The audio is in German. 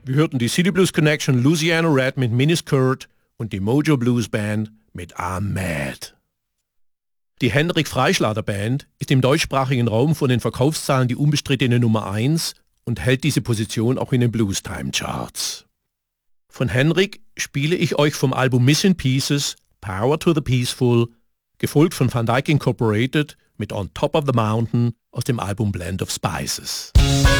Wir hörten die City Blues Connection Louisiana Red mit Miniskirt und die Mojo Blues Band mit I'm Mad. Die Henrik Freischlader Band ist im deutschsprachigen Raum von den Verkaufszahlen die unbestrittene Nummer 1 und hält diese Position auch in den Blues Time Charts. Von Henrik spiele ich euch vom Album Missing Pieces Power to the Peaceful, gefolgt von Van Dyke Incorporated mit On Top of the Mountain aus dem Album Blend of Spices.